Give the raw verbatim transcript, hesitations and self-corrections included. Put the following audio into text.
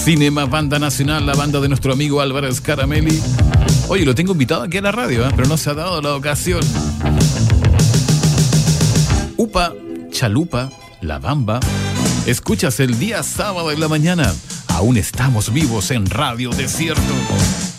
Cinema, banda nacional, la banda de nuestro amigo Álvaro Scaramelli. Oye, lo tengo invitado aquí a la radio, ¿eh? Pero no se ha dado la ocasión. Upa, Chalupa, La Bamba. Escuchas el día sábado en la mañana. Aún estamos vivos en Radio Desierto.